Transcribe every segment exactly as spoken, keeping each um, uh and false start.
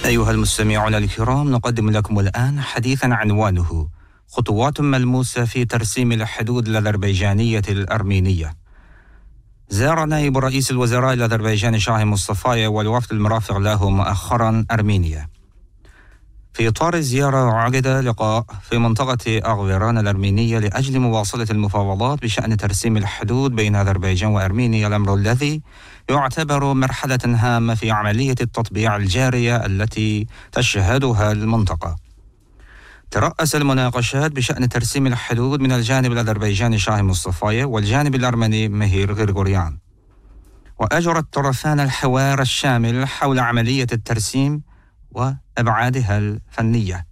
أيها المستمعون الكرام، نقدم لكم الآن حديثا عنوانه خطوات ملموسة في ترسيم الحدود الأذربيجانية الأرمينية. زار نائب رئيس الوزراء الأذربيجاني شاهين مصطفايف والوفد المرافق له مؤخرا أرمينيا. في إطار الزيارة عقد لقاء في منطقة أغفران الأرمينية لأجل مواصلة المفاوضات بشأن ترسيم الحدود بين أذربيجان وأرمينيا، الأمر الذي يعتبر مرحلة هامة في عملية التطبيع الجارية التي تشهدها المنطقة. ترأس المناقشات بشأن ترسيم الحدود من الجانب الأذربيجاني شاهين مصطفايف والجانب الأرمني مهير غرغوريان، وأجرى الطرفان الحوار الشامل حول عملية الترسيم وأبعادها الفنية.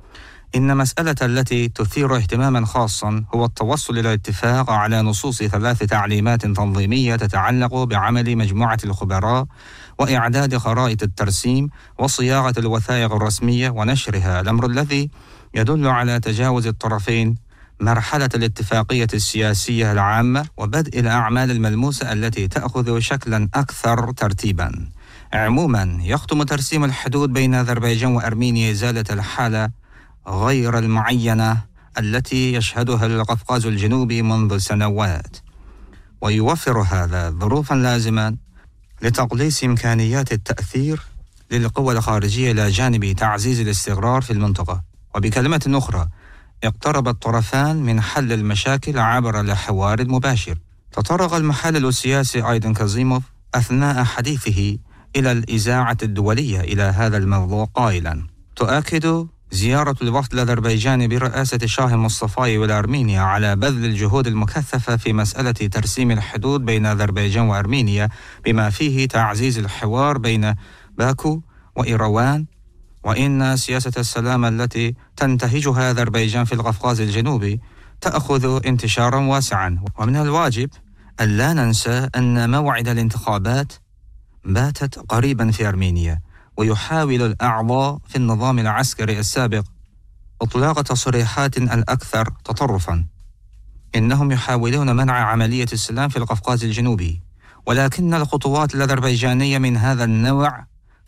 إن مسألة التي تثير اهتماما خاصا هو التوصل إلى اتفاق على نصوص ثلاث تعليمات تنظيمية تتعلق بعمل مجموعة الخبراء وإعداد خرائط الترسيم وصياغة الوثائق الرسمية ونشرها، الأمر الذي يدل على تجاوز الطرفين مرحلة الاتفاقية السياسية العامة وبدء الأعمال الملموسة التي تأخذ شكلا أكثر ترتيبا. عموما، يختم ترسيم الحدود بين أذربيجان وأرمينيا إزالة الحالة غير المعينة التي يشهدها القفقاز الجنوبي منذ سنوات، ويوفر هذا ظروفا لازمة لتقليص إمكانيات التأثير للقوى الخارجية إلى جانب تعزيز الاستقرار في المنطقة. وبكلمة أخرى، اقترب الطرفان من حل المشاكل عبر الحوار المباشر. تطرق المحلل السياسي أيضا كازيموف أثناء حديثه إلى الإذاعة الدولية إلى هذا الموضوع قائلا: تؤكد زيارة الوفد الأذربيجاني برئاسة شاهين مصطفايف إلى أرمينيا على بذل الجهود المكثفة في مسألة ترسيم الحدود بين أذربيجان وأرمينيا، بما فيه تعزيز الحوار بين باكو وإيروان، وإن سياسة السلام التي تنتهجها أذربيجان في القفقاز الجنوبي تأخذ انتشارا واسعا. ومن الواجب ألا ننسى أن موعد الانتخابات باتت قريبا في أرمينيا، ويحاول الأعضاء في النظام العسكري السابق إطلاق تصريحات الأكثر تطرفا إنهم يحاولون منع عملية السلام في القفقاز الجنوبي، ولكن الخطوات الأذربيجانية من هذا النوع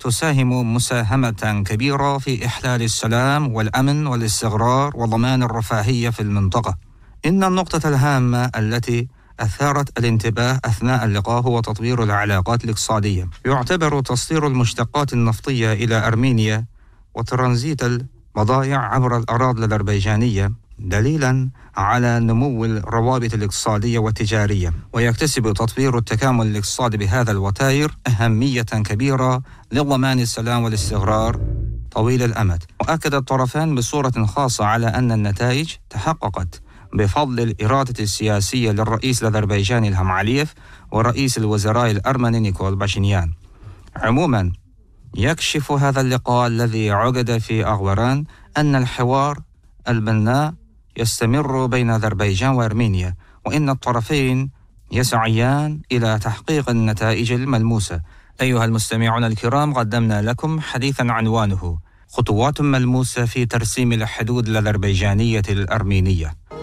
تساهم مساهمة كبيرة في إحلال السلام والأمن والاستقرار وضمان الرفاهية في المنطقة. إن النقطة الهامة التي أثارت الانتباه أثناء اللقاء هو تطوير العلاقات الاقتصادية. يعتبر تصدير المشتقات النفطية إلى أرمينيا وترانزيت البضائع عبر الأراضي الأذربيجانية دليلا على نمو الروابط الاقتصادية والتجارية، ويكتسب تطوير التكامل الاقتصادي بهذا الوتائر أهمية كبيرة لضمان السلام والاستقرار طويل الأمد. وأكد الطرفان بصورة خاصة على أن النتائج تحققت بفضل الإرادة السياسية للرئيس الأذربيجاني إلهام علييف ورئيس الوزراء الأرمني نيكول باشينيان. عموما، يكشف هذا اللقاء الذي عقد في أغفران أن الحوار البناء يستمر بين أذربيجان وأرمينيا، وإن الطرفين يسعيان إلى تحقيق النتائج الملموسة. أيها المستمعون الكرام، قدمنا لكم حديثا عنوانه خطوات ملموسة في ترسيم الحدود الأذربيجانية الأرمينية.